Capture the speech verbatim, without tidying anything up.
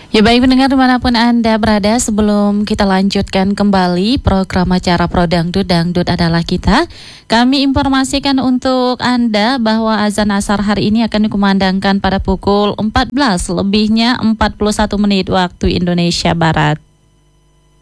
Ya baik pendengar dimanapun Anda berada, sebelum kita lanjutkan kembali program acara Pro Dangdut, Dangdut adalah kita, kami informasikan untuk Anda bahwa azan asar hari ini akan dikumandangkan pada pukul empat belas lebihnya empat puluh satu menit waktu Indonesia Barat.